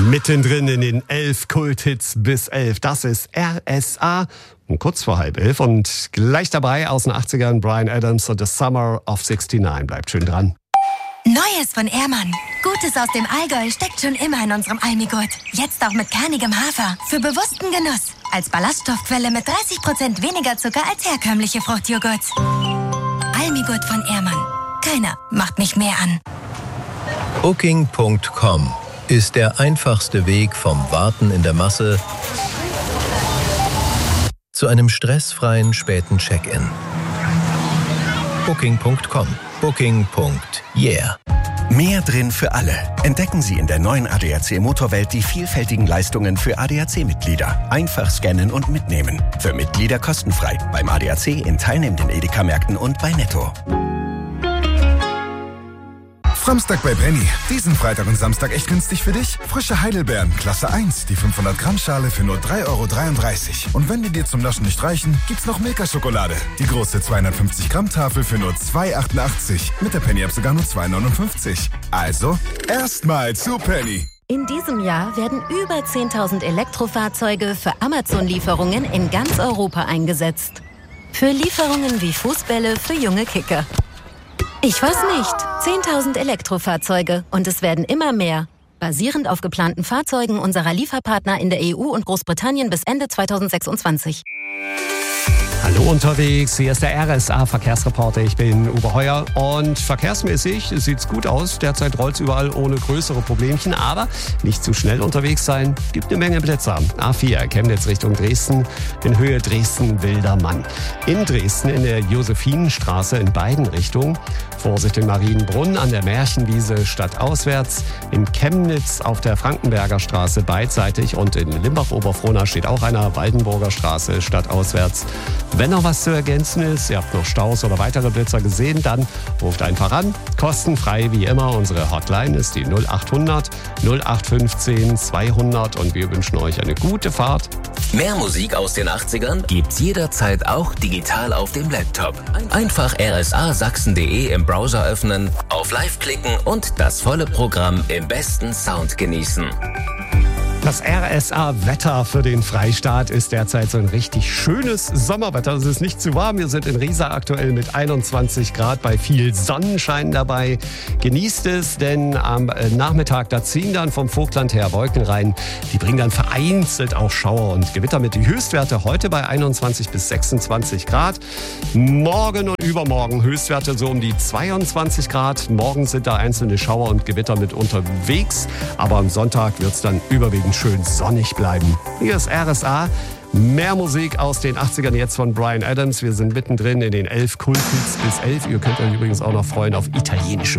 Mittendrin in den 11 Kulthits bis 11. Das ist RSA. Und kurz vor 10:30 und gleich dabei aus den 80ern Bryan Adams und The Summer of 69. Bleibt schön dran. Neues von Ehrmann. Gutes aus dem Allgäu steckt schon immer in unserem Almigurt. Jetzt auch mit kernigem Hafer. Für bewussten Genuss. Als Ballaststoffquelle mit 30% weniger Zucker als herkömmliche Fruchtjoghurts. Almigurt von Ehrmann. Keiner macht mich mehr an. Booking.com ist der einfachste Weg vom Warten in der Masse zu einem stressfreien späten Check-in. Booking.com. Booking.yeah. Mehr drin für alle. Entdecken Sie in der neuen ADAC Motorwelt die vielfältigen Leistungen für ADAC-Mitglieder. Einfach scannen und mitnehmen. Für Mitglieder kostenfrei. Beim ADAC in teilnehmenden Edeka-Märkten und bei Netto. Samstag bei Penny. Diesen Freitag und Samstag echt günstig für dich? Frische Heidelbeeren, Klasse 1, die 500-Gramm-Schale für nur 3,33 €. Und wenn die dir zum Naschen nicht reichen, gibt's noch Milka-Schokolade. Die große 250-Gramm-Tafel für nur 2,88 €. Mit der Penny-App sogar nur 2,59 €. Also, erstmal zu Penny. In diesem Jahr werden über 10.000 Elektrofahrzeuge für Amazon-Lieferungen in ganz Europa eingesetzt. Für Lieferungen wie Fußbälle für junge Kicker. Ich weiß nicht. 10.000 Elektrofahrzeuge und es werden immer mehr. Basierend auf geplanten Fahrzeugen unserer Lieferpartner in der EU und Großbritannien bis Ende 2026. Hallo unterwegs, hier ist der RSA-Verkehrsreporter. Ich bin Uwe Heuer und verkehrsmäßig sieht's gut aus. Derzeit rollt's überall ohne größere Problemchen, aber nicht zu schnell unterwegs sein. Gibt eine Menge Blitzer. A4, Chemnitz Richtung Dresden, in Höhe Dresden-Wildermann. In Dresden in der Josephinenstraße in beiden Richtungen. Vorsicht in Marienbrunn an der Märchenwiese stadtauswärts. In Chemnitz auf der Frankenberger Straße beidseitig und in Limbach-Oberfrohna steht auch einer Waldenburger Straße stadtauswärts. Wenn noch was zu ergänzen ist, ihr habt noch Staus oder weitere Blitzer gesehen, dann ruft einfach an. Kostenfrei wie immer. Unsere Hotline ist die 0800 0815 200 und wir wünschen euch eine gute Fahrt. Mehr Musik aus den 80ern gibt's jederzeit auch digital auf dem Laptop. Einfach rsasachsen.de im Browser öffnen, auf Live klicken und das volle Programm im besten Sound genießen. Das RSA-Wetter für den Freistaat ist derzeit so ein richtig schönes Sommerwetter. Es ist nicht zu warm. Wir sind in Riesa aktuell mit 21 Grad bei viel Sonnenschein dabei. Genießt es, denn am Nachmittag, da ziehen dann vom Vogtland her Wolken rein. Die bringen dann vereinzelt auch Schauer und Gewitter mit. Die Höchstwerte heute bei 21 bis 26 Grad. Morgen und übermorgen Höchstwerte so um die 22 Grad. Morgen sind da einzelne Schauer und Gewitter mit unterwegs. Aber am Sonntag wird es dann überwiegend schön sonnig bleiben. Hier ist RSA. Mehr Musik aus den 80ern jetzt von Bryan Adams. Wir sind mittendrin in den 11 Kulthits bis 11. Ihr könnt euch übrigens auch noch freuen auf italienische